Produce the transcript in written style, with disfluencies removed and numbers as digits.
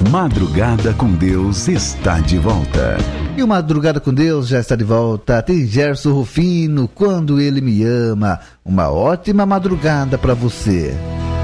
Madrugada com Deus está de volta. E o Madrugada com Deus já está de volta. Tem Gerson Rufino, Quando Ele Me Ama. Uma ótima madrugada para você.